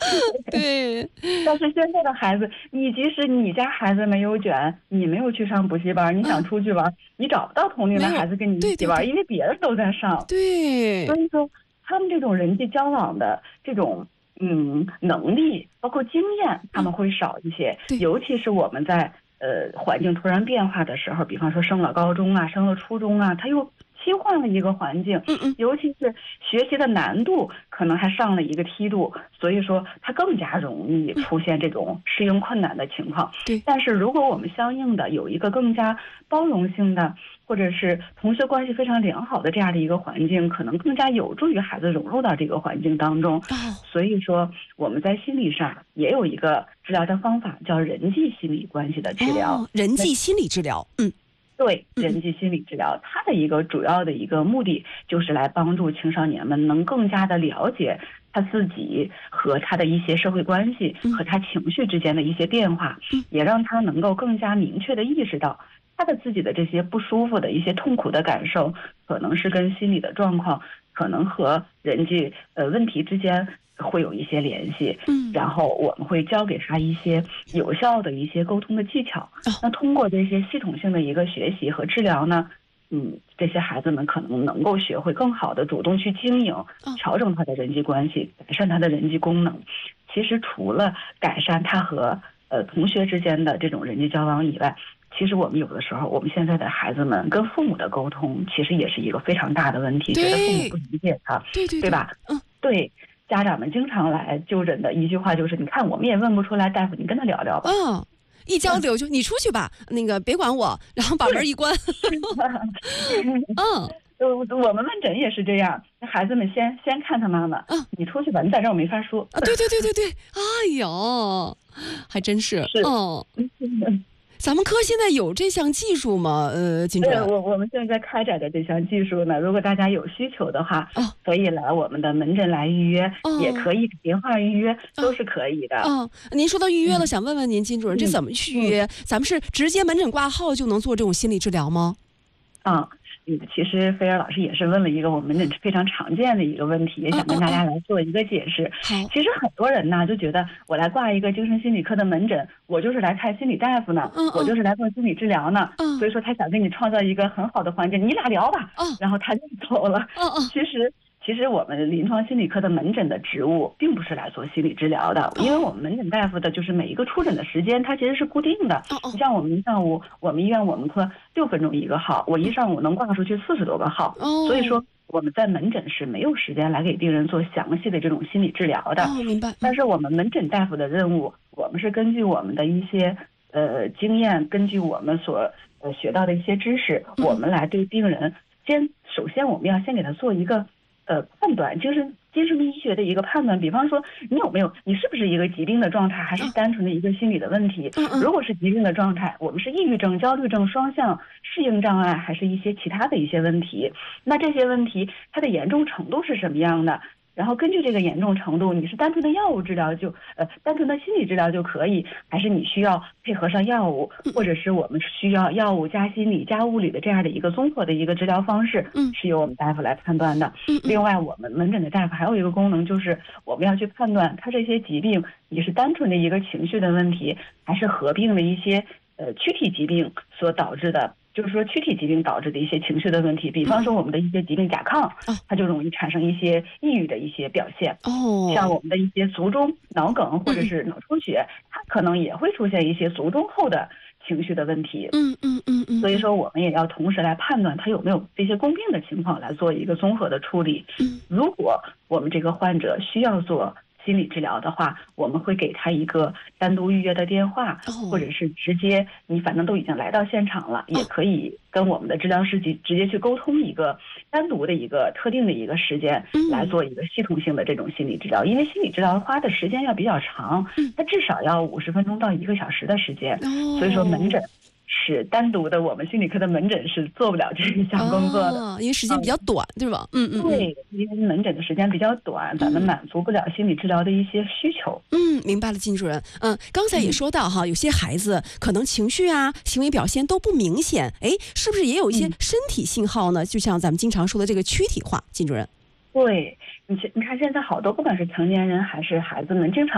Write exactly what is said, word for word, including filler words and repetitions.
对， 但是现在的孩子，你即使你家孩子没有卷，你没有去上补习班，你想出去玩，你找不到同龄的孩子跟你一起玩，因为别人都在上。 对， 所以说他们这种人际交往的这种嗯能力，包括经验，他们会少一些。尤其是我们在呃环境突然变化的时候，比方说升了高中啊，升了初中啊，他又切换了一个环境， 嗯嗯， 尤其是学习的难度可能还上了一个梯度，所以说它更加容易出现这种适应困难的情况。 对， 但是如果我们相应的有一个更加包容性的，或者是同学关系非常良好的这样的一个环境，可能更加有助于孩子融入到这个环境当中。 哦， 所以说我们在心理上也有一个治疗的方法，叫人际心理关系的治疗。 哦，人际心理治疗，嗯。 对，人际心理治疗，它的一个主要的一个目的就是来帮助青少年们能更加的了解他自己和他的一些社会关系和他情绪之间的一些变化，也让他能够更加明确的意识到他的自己的这些不舒服的一些痛苦的感受，可能是跟心理的状况，可能和人际呃问题之间会有一些联系，嗯，然后我们会教给他一些有效的一些沟通的技巧。哦、那通过这些系统性的一个学习和治疗呢，嗯，这些孩子们可能能够学会更好的主动去经营、调整他的人际关系，改善他的人际功能。其实除了改善他和呃同学之间的这种人际交往以外，其实我们有的时候，我们现在的孩子们跟父母的沟通，其实也是一个非常大的问题，觉得父母不理解他， 对对对吧？ 嗯， 对。家长们经常来就诊的一句话就是：你看，我们也问不出来，大夫，你跟他聊聊吧。 嗯，一交流就、嗯、你出去吧，那个别管我，然后把门一关。 嗯，呃，我们问诊也是这样，孩子们先先看他妈妈，嗯，你出去吧，你在这儿我没法说。 啊，对对对对对，哎呦，还真是， 是， 哦。咱们科现在有这项技术吗？呃，金主任， 我我们现在开展的这项技术呢，如果大家有需求的话，哦、可以来我们的门诊来预约，哦、也可以电话预约，都是可以的。 哦，您说到预约了，嗯、想问问您，金主任，这怎么去预约？嗯、咱们是直接门诊挂号就能做这种心理治疗吗？ 啊、嗯，其实菲儿老师也是问了一个我们门诊非常常见的一个问题，也想跟大家来做一个解释。 好， 其实很多人呢就觉得我来挂一个精神心理科的门诊，我就是来看心理大夫呢，我就是来做心理治疗呢。所以说他想给你创造一个很好的环境，你俩聊吧，然后他就走了。其实。其实我们临床心理科的门诊的职务并不是来做心理治疗的，因为我们门诊大夫的就是每一个出诊的时间它其实是固定的。你像我们一上午，我们医院我们科六分钟一个号，我一上午能挂出去四十多个号，所以说我们在门诊是没有时间来给病人做详细的这种心理治疗的。 哦，明白。 但是我们门诊大夫的任务，我们是根据我们的一些呃经验，根据我们所呃学到的一些知识，我们来对病人先首先我们要先给他做一个。呃，判断精神精神医学的一个判断，比方说你有没有，你是不是一个疾病的状态，还是单纯的一个心理的问题？如果是疾病的状态，我们是抑郁症、焦虑症双向适应障碍，还是一些其他的一些问题？那这些问题它的严重程度是什么样的？然后根据这个严重程度，你是单纯的药物治疗就呃单纯的心理治疗就可以，还是你需要配合上药物，或者是我们需要药物加心理加物理的这样的一个综合的一个治疗方式，嗯，是由我们大夫来判断的。嗯，另外我们门诊的大夫还有一个功能，就是我们要去判断他这些疾病你是单纯的一个情绪的问题，还是合并了一些呃躯体疾病所导致的。就是说躯体疾病导致的一些情绪的问题，比方说我们的一些疾病甲亢，它就容易产生一些抑郁的一些表现。哦，像我们的一些卒中脑梗或者是脑出血，它可能也会出现一些卒中后的情绪的问题。 嗯嗯嗯嗯。 所以说我们也要同时来判断它有没有这些共病的情况，来做一个综合的处理。嗯，如果我们这个患者需要做心理治疗的话，我们会给他一个单独预约的电话，或者是直接你反正都已经来到现场了，也可以跟我们的治疗师直直接去沟通一个单独的一个特定的一个时间，来做一个系统性的这种心理治疗。因为心理治疗花的时间要比较长，它至少要五十分钟到一个小时的时间，所以说门诊是单独的，我们心理科的门诊是做不了这一项工作的， 哦、因为时间比较短，嗯、对吧？嗯嗯， 对，因为门诊的时间比较短，咱们满足不了心理治疗的一些需求。 嗯，明白了，金主任。嗯，刚才也说到哈，有些孩子可能情绪啊、行为表现都不明显，哎，是不是也有一些身体信号呢？嗯、就像咱们经常说的这个躯体化，金主任。 对，你你看现在好多不管是成年人还是孩子们，经常。